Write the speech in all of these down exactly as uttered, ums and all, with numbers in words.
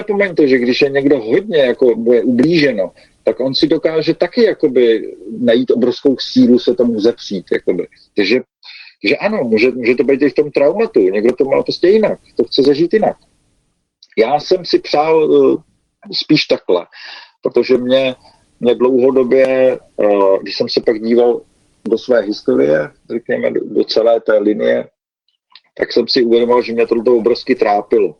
nezapomeňte, že když je někdo hodně jako bude ublíženo, tak on si dokáže taky jakoby najít obrovskou sílu se tomu zepřít. Jakoby. Takže, takže ano, může, může to být i v tom traumatu. Někdo to má prostě jinak. To chce zažít jinak. Já jsem si přál uh, spíš takhle, protože mě, mě dlouhodobě, uh, když jsem se pak díval do své historie, řekněme, do, do celé té linie, tak jsem si uvědomil, že mě to obrovsky trápilo.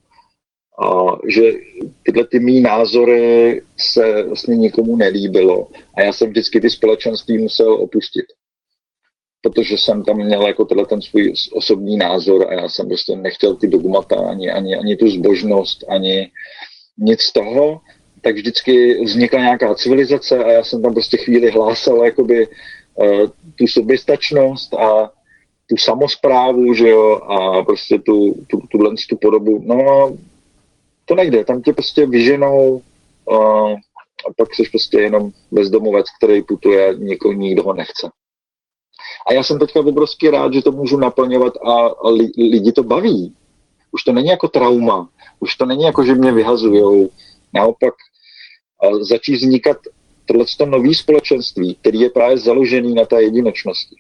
A že tyhle ty mý názory se vlastně nikomu nelíbilo. A já jsem vždycky ty společenství musel opustit. Protože jsem tam měl jako tenhle ten svůj osobní názor a já jsem prostě nechtěl ty dogmata, ani, ani, ani tu zbožnost, ani nic z toho. Tak vždycky vznikla nějaká civilizace a já jsem tam prostě chvíli hlásal jakoby uh, tu soběstačnost a tu samosprávu, že jo, a prostě tu, tu, tuhle tu podobu. No, to nejde, tam tě prostě vyženou uh, a pak jsi prostě jenom bezdomovec, který putuje, nikoho, nikdo ho nechce. A já jsem teďka obrovský rád, že to můžu naplňovat a, a li, lidi to baví. Už to není jako trauma, už to není jako, že mě vyhazujou. Naopak uh, začít vznikat tohleto nový společenství, který je právě založený na té jedinečnosti.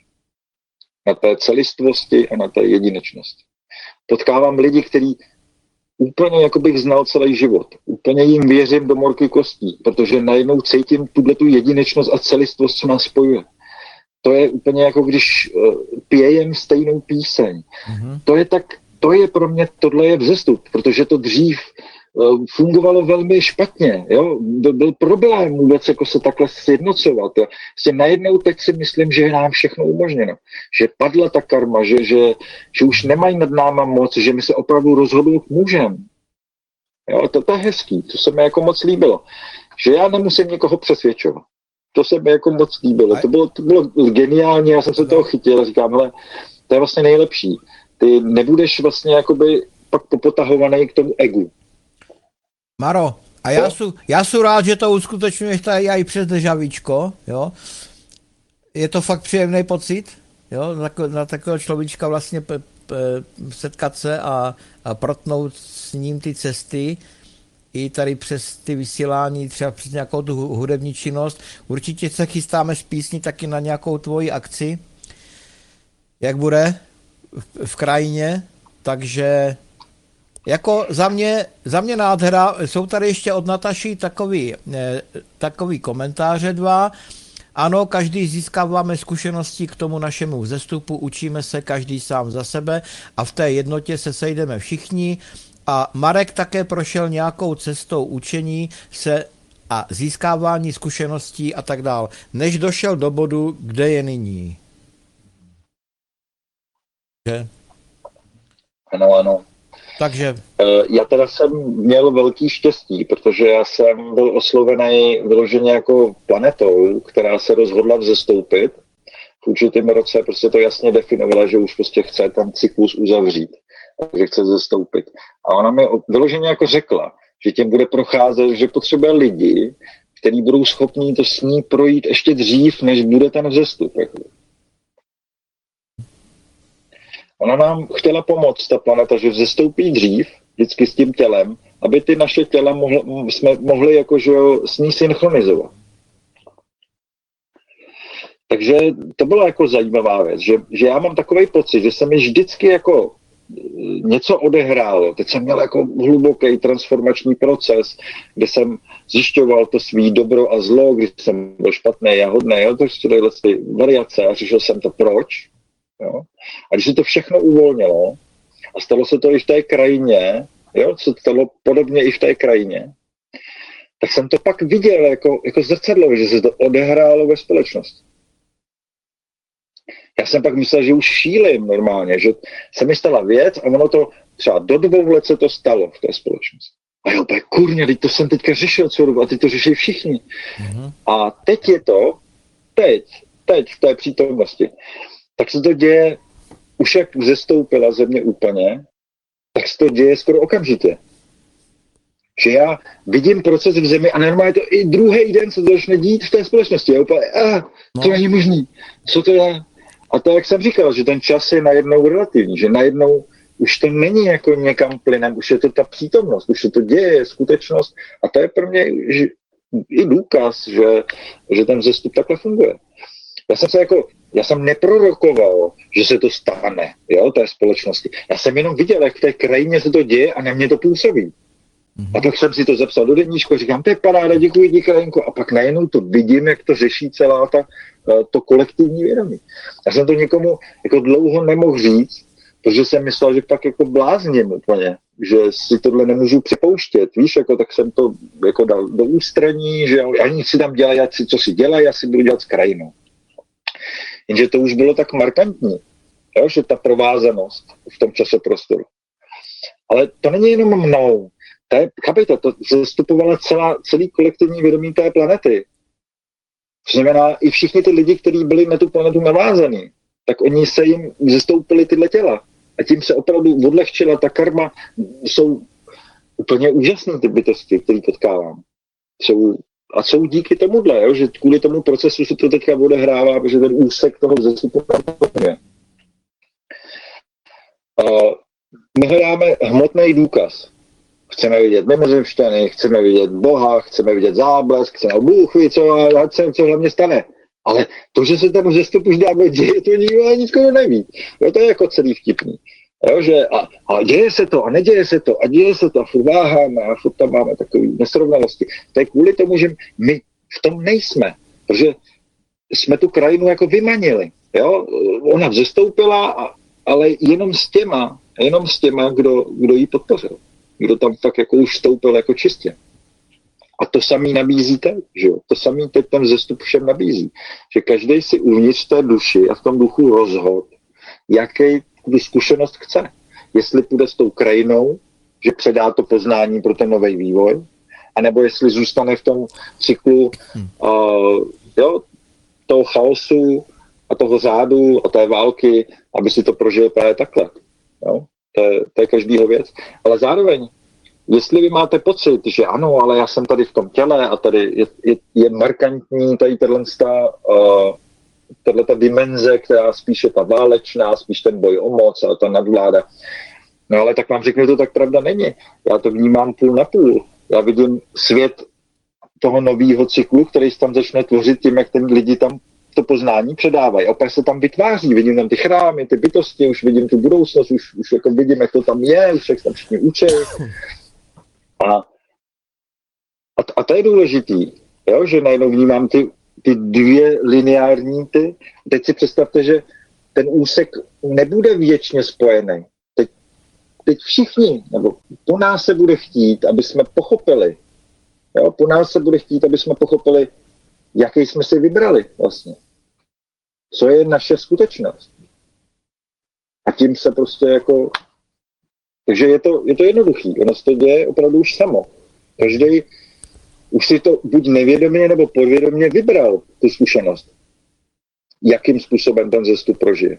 Na té celistvosti a na té jedinečnosti. Potkávám lidi, kteří úplně jako bych znal celý život. Úplně jim věřím do morky kostí, protože najednou cítím tuhletu jedinečnost a celistvost, co nás spojuje. To je úplně jako když uh, pějem stejnou píseň. Mm-hmm. To je tak, to je pro mě, tohle je vzestup, protože to dřív uh, fungovalo velmi špatně. Jo? Byl, byl problém vůbec jako se takhle sjednocovat. Jo? Vlastně najednou teď si myslím, že je nám všechno umožněno. Že padla ta karma, že, že, že už nemají nad náma moc, že my se opravdu rozhodnout můžeme. Jo? To, to je hezký, to se mi jako moc líbilo. Že já nemusím někoho přesvědčovat. To se mi jako moc líbilo. To bylo, to bylo geniální, já jsem se toho chytil a říkám, hele, to je vlastně nejlepší. Ty nebudeš vlastně jakoby pak popotahovaný k tomu egu. Maro, a já jsem já sú rád, že to uskutečňuješ tady i přes dežavíčko, jo. Je to fakt příjemný pocit, jo, na, na takového človíčka vlastně p, p, setkat se a, a protnout s ním ty cesty, i tady přes ty vysílání, třeba přes nějakou tu hudební činnost. Určitě se chystáme z písní taky na nějakou tvoji akci, jak bude v, v krajině, takže jako za mě, za mě nádhera. Jsou tady ještě od Nataši takový, eh, takový komentáře dva. Ano, každý získáváme zkušenosti k tomu našemu vzestupu, učíme se každý sám za sebe a v té jednotě se sejdeme všichni. A Marek také prošel nějakou cestou učení se a získávání zkušeností a tak dál, než došel do bodu, kde je nyní. Že? Ano, ano. Takže... Já teda jsem měl velký štěstí, protože já jsem byl oslovený vyloženě jako planetou, která se rozhodla vzestoupit. V určitém roce prostě to jasně definovala, že už prostě chce ten cyklus uzavřít, že chce zestoupit. A ona mi vyloženě jako řekla, že tím bude procházet, že potřebuje lidi, kteří budou schopní to s ní projít ještě dřív, než bude ten vzestup. Ona nám chtěla pomoct, ta planeta, že vzestoupí dřív, vždycky s tím tělem, aby ty naše těla mohli, jsme mohli jakože s ní synchronizovat. Takže to byla jako zajímavá věc, že, že já mám takový pocit, že se mi vždycky jako něco odehrálo. Teď jsem měl jako hluboký transformační proces, kde jsem zjišťoval to svý dobro a zlo, když jsem byl špatný a hodný, jo, to jsou tyhle ty variace a řešil jsem to proč. Jo. A když se to všechno uvolnilo a stalo se to i v té krajině, jo, co stalo podobně i v té krajině, tak jsem to pak viděl jako, jako zrcadlo, že se to odehrálo ve společnosti. Já jsem pak myslel, že už šílim normálně, že se mi stala věc a ono to třeba do dvou let se to stalo v té společnosti. A jo, tak kurně, teď to jsem teďka řešil celou dobu a teď to řeší všichni. Mm-hmm. A teď je to, teď, teď v té přítomnosti, tak se to děje, už jak zestoupila země úplně, tak se to děje skoro okamžitě. Že já vidím proces v zemi a normálně to i druhý den se to začne dít v té společnosti. Je úplně, ah, to není možný, co to je? A to, jak jsem říkal, že ten čas je najednou relativní, že najednou už to není jako někam plynem, už je to ta přítomnost, už se to děje, skutečnost a to je pro mě že, i důkaz, že, že ten vzestup takhle funguje. Já jsem se jako, já jsem neprorokoval, že se to stane, jo, té společnosti. Já jsem jenom viděl, jak v té krajině se to děje a na mě to působí. Mm-hmm. A tak jsem si to zapsal do deníčku, říkám, to je paráda, děkuji ti, krajinko. A pak najednou to vidím, jak to řeší celá ta, to kolektivní vědomí. Já jsem to někomu jako dlouho nemohl říct, protože jsem myslel, že tak jako blázním úplně, že si tohle nemůžu připouštět, víš, jako tak jsem to jako dal do ústraní, že ani si tam dělají, co si dělají, já si budu dělat s krajinou. Jenže to už bylo tak markantní, jo, že ta provázanost v tom časoprostoru. Ale to není jenom mnou. To je, chápejte, to zastupovala celá, celý kolektivní vědomí té planety. To znamená, i všichni ty lidi, kteří byli na tu planetu navázaní, tak oni se jim zastoupili tyhle těla. A tím se opravdu odlehčila ta karma. Jsou úplně úžasné ty bytosti, které potkávám. Jsou, a jsou díky tomuhle, jo, že kvůli tomu procesu se to teďka odehrává, protože ten úsek toho vzestupu je. My hledáme hmotný důkaz. Chceme vidět mimozemšťany, chceme vidět Boha, chceme vidět záblesk, chceme Bůh ví, co, co, co hlavně stane. Ale to, že se ten vzestup už dávno děje, to nikdo ani skoro neví. Jo, to je jako celý vtipný. Jo, že a, a děje se to a neděje se to a děje se to a furt váháme a furt tam máme takové nesrovnalosti. To je kvůli tomu, že my v tom nejsme, protože jsme tu krajinu jako vymanili. Jo? Ona vzestoupila, a, ale jenom s těma, jenom s těma, kdo, kdo ji podpořil. Kdo tam tak jako už vstoupil jako čistě. A to samý nabízí teď, že jo? To samý teď ten vzestup všem nabízí. Že každý si uvnitř té duši a v tom duchu rozhod, jaký tu zkušenost chce. Jestli půjde s tou krajinou, že předá to poznání pro ten nový vývoj, anebo jestli zůstane v tom cyklu hmm. uh, jo, toho chaosu a toho řádu a té války, aby si to prožil právě takhle. Jo? To je, to je každýho věc. Ale zároveň, jestli vy máte pocit, že ano, ale já jsem tady v tom těle a tady je, je, je markantní tady tato uh, dimenze, která spíš je ta válečná, spíš ten boj o moc a ta nadvláda. No ale tak vám řeknu, to tak pravda není. Já to vnímám půl na půl. Já vidím svět toho nového cyklu, který se tam začne tvořit tím, jak ten lidi tam to poznání předávají. A pak se tam vytváří, vidím tam ty chrámy, ty bytosti, už vidím tu budoucnost, už, už jako vidím, jak to tam je, už jak se tam všichni učí. A, a, a to je důležitý, jo? Že najednou vnímám ty, ty dvě lineární ty. Teď si představte, že ten úsek nebude věčně spojený. Teď, teď všichni, nebo po nás se bude chtít, aby jsme pochopili. Jo? Po nás se bude chtít, aby jsme pochopili, jaký jsme si vybrali vlastně. Co je naše skutečnost. A tím se prostě jako... Takže je to, je to jednoduchý. Ono se to děje opravdu už samo. Každý už si to buď nevědomě nebo podvědomě vybral, tu zkušenost. Jakým způsobem ten vzestup prožije.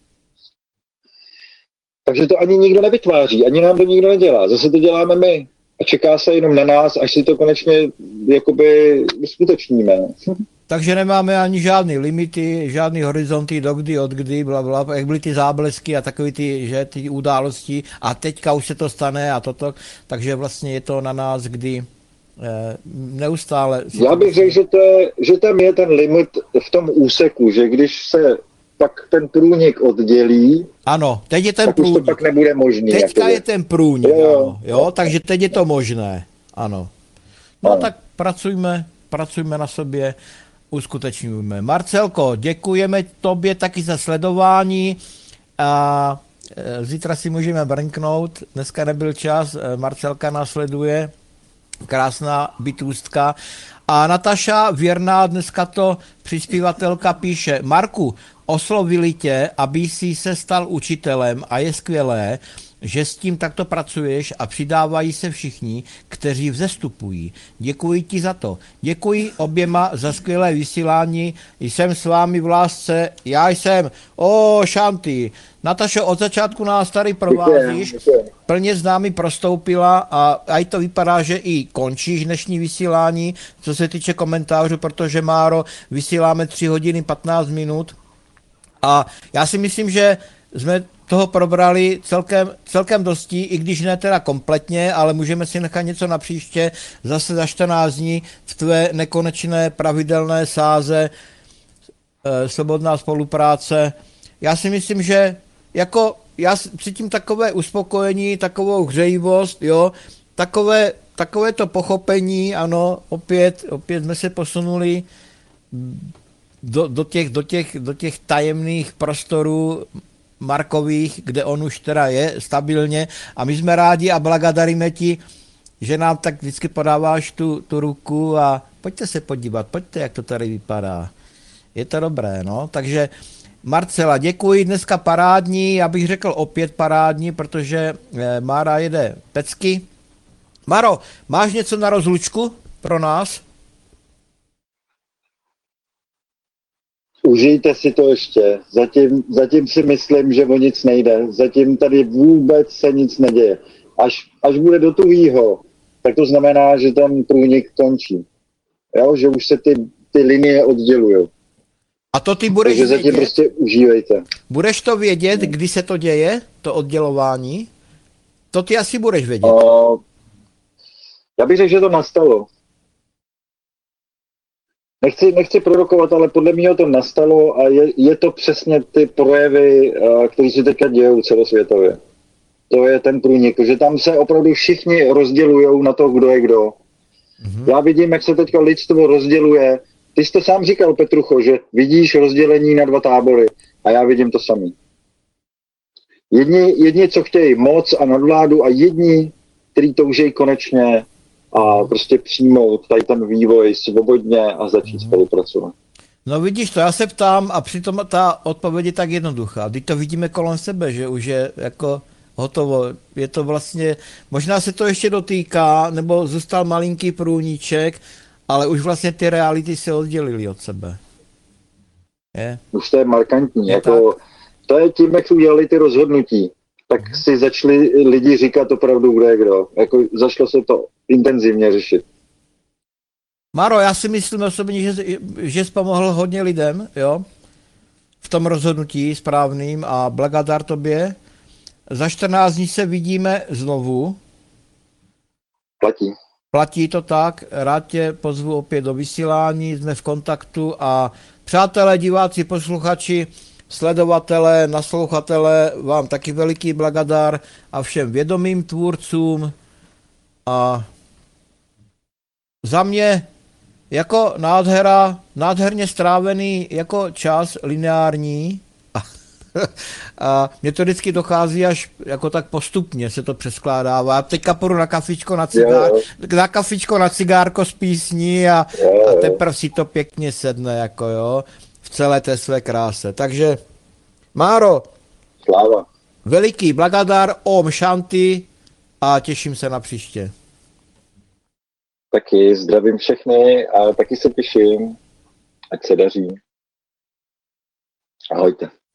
Takže to ani nikdo nevytváří, ani nám to nikdo nedělá. Zase to děláme my. A čeká se jenom na nás, až si to konečně jakoby skutečníme. Takže nemáme ani žádný limity, žádný horizonty, dokdy, odkdy, bla, bla, jak byly ty záblesky a takové ty, že, ty události a teďka už se to stane a toto, takže vlastně je to na nás, kdy eh, neustále... Já bych řekl, že, to, že tam je ten limit v tom úseku, že když se pak ten průnik oddělí, ano, teď je ten tak průnik. už to pak nebude možný. Teďka jako je ten průnik, jo, ano, jo, takže teď je to možné, ano. No ano. Tak pracujme, pracujme na sobě, uskutečňujeme. Marcelko, děkujeme tobě taky za sledování a zítra si můžeme brnknout, dneska nebyl čas, Marcelka nás sleduje, krásná bytůstka. A Nataša Věrná, dneska to přispívatelka, píše: Marku, oslovili tě, aby si se stal učitelem a je skvělé, že s tím takto pracuješ a přidávají se všichni, kteří vzestupují. Děkuji ti za to. Děkuji oběma za skvělé vysílání. Jsem s vámi v lásce. Já jsem. O, Šanty. Natašo, od začátku nás tady provázíš. Plně s námi prostoupila a aj to vypadá, že i končíš dnešní vysílání, co se týče komentářů, protože, Máro, vysíláme tři hodiny patnáct minut. A já si myslím, že jsme toho probrali celkem, celkem dosti, i když ne teda kompletně, ale můžeme si nechat něco na příště, zase za čtrnáct dní v tvé nekonečné pravidelné sáze e, svobodná spolupráce. Já si myslím, že jako já cítím takové uspokojení, takovou hřejivost, jo, takové, takové to pochopení, ano, opět, opět jsme se posunuli do, do, těch, do, těch, do těch tajemných prostorů Markových, kde on už teda je stabilně a my jsme rádi a blagodaríme ti, že nám tak vždycky podáváš tu, tu ruku a pojďte se podívat, pojďte, jak to tady vypadá. Je to dobré, no, takže Marcela, děkuji, dneska parádní, já bych řekl opět parádní, protože Mára jede pecky. Maro, máš něco na rozlučku pro nás? Užijte si to ještě. Zatím, zatím si myslím, že o nic nejde. Zatím tady vůbec se nic neděje. Až, až bude do tuhýho, tak to znamená, že ten průnik končí. Jo? Že už se ty, ty linie oddělují. A to ty budeš Takže zatím vědět? prostě užívejte. Budeš to vědět, kdy se to děje, to oddělování? To ty asi budeš vědět. O, já bych řekl, že to nastalo. Nechci, nechci prorokovat, ale podle mě to nastalo a je, je to přesně ty projevy, které se teďka dějou celosvětově. To je ten průnik, že tam se opravdu všichni rozdělují na to, kdo je kdo. Mm-hmm. Já vidím, jak se teďka lidstvo rozděluje. Ty jsi to sám říkal, Petrucho, že vidíš rozdělení na dva tábory a já vidím to samý. Jedni, jedni co chtějí moc a nadvládu a jedni, kteří toužejí konečně a prostě přijmout tady ten vývoj svobodně a začít mm-hmm. spolupracovat. No vidíš to, já se ptám a přitom ta odpověď je tak jednoduchá. Teď to vidíme kolem sebe, že už je jako hotovo. Je to vlastně, možná se to ještě dotýká, nebo zůstal malinký průníček, ale už vlastně ty reality se oddělily od sebe. Je? Už to je markantní. Je jako, to je tím, jak udělali ty rozhodnutí. Tak mm-hmm. si začali lidi říkat opravdu, kdo je kdo. Jako, začalo se to intenzivně řešit. Maro, já si myslím osobně, že, že jsi pomohl hodně lidem, jo, v tom rozhodnutí správným a blagadar tobě. Za čtrnáct dní se vidíme znovu. Platí. Platí to tak, rád tě pozvu opět do vysílání, jsme v kontaktu a přátelé, diváci, posluchači, sledovatelé, naslouchatelé, vám taky veliký blagadar a všem vědomým tvůrcům a za mě jako nádhera, nádherně strávený jako čas lineární a, a mně to vždycky dochází až jako tak postupně se to přeskládává. Teďka půjdu na kafičko na cigár, na kafičko na cigárko z písní a, a teprve si to pěkně sedne jako jo, v celé té své kráse. Takže Máro, sláva. Veliký blagadar, Om Shanti a těším se na příště. Taky zdravím všechny a taky se těším, ať se daří. Ahojte.